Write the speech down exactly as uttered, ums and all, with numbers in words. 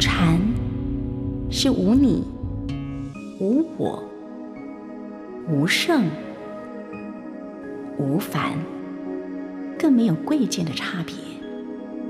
禅是无你、无我、无圣、无凡，更没有贵贱的差别。